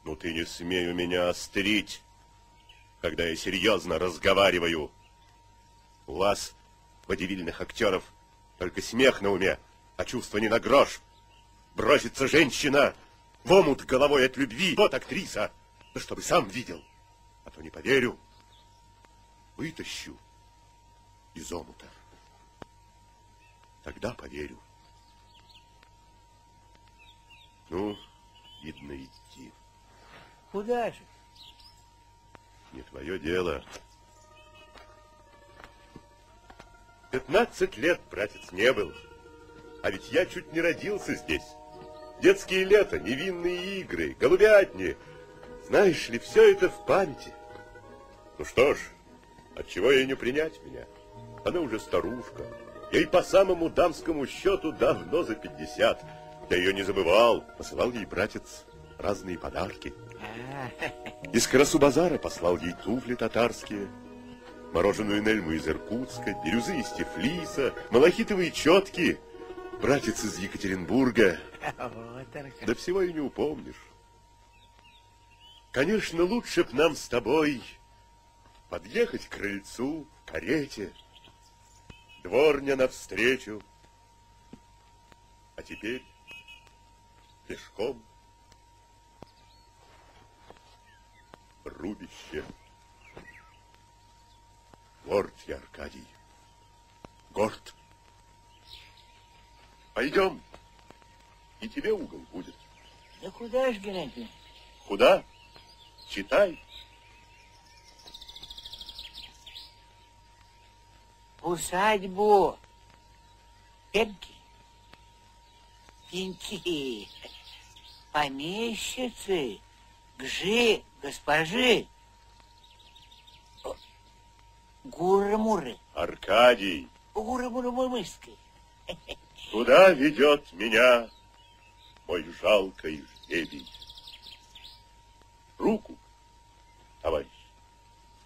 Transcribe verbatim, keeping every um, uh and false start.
Ну ты не смей у меня острить, когда я серьезно разговариваю. У вас, водевильных актеров, только смех на уме, а чувства не на грош. Бросится женщина в омут головой от любви. Вот актриса, да чтобы сам видел, а то не поверю. Вытащу из омута. Тогда поверю. Ну, видно идти. Куда же? Не твое дело. Пятнадцать лет, братец, не был. А ведь я чуть не родился здесь. Детские лета, невинные игры, голубятни. Знаешь ли, все это в памяти. Ну что ж, отчего ей не принять меня? Она уже старушка. Ей по самому дамскому счету давно за пятьдесят. Я ее не забывал. Посылал ей, братец, разные подарки. Из Карасу-базара послал ей туфли татарские, мороженую нельму из Иркутска, бирюзы из Тифлиса, малахитовые четки. Братец из Екатеринбурга. Да всего и не упомнишь. Конечно, лучше б нам с тобой подъехать к крыльцу в карете, дворня навстречу. А теперь пешком. Рубище. Горд я, Аркадий. Горд. Пойдем. И тебе угол будет. Да куда ж, Геннадий? Куда? Читай. Усадьбу. Пенки. Пеньки. Помещицы. Гжи, госпожи. Гуры-муры. Аркадий. Гуры-муры-мурмырской. Куда ведет меня мой жалкий жребий? Руку, товарищ.